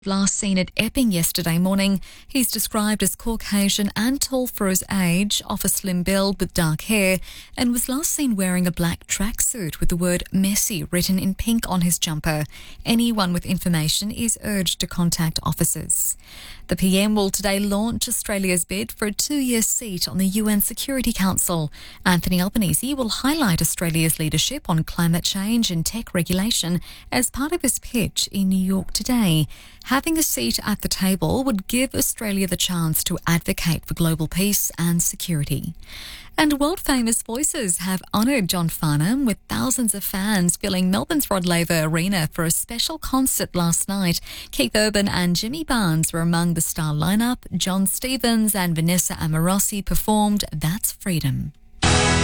Last seen at Epping yesterday morning. He's described as Caucasian and tall for his age, of a slim build with dark hair, and was last seen wearing a black tracksuit with the word Messi written in pink on his jumper. Anyone with information is urged to contact officers. The PM will today launch Australia's bid for a 2-year seat on the UN Security Council. Anthony Albanese will highlight Australia's leadership on climate change and tech regulation as part of his pitch in New York today. Having a seat at the table would give Australia the chance to advocate for global peace and security. And world-famous voices have honoured John Farnham, with thousands of fans filling Melbourne's Rod Laver Arena for a special concert last night. Keith Urban and Jimmy Barnes were among the star lineup. John Stevens and Vanessa Amorosi performed That's Freedom.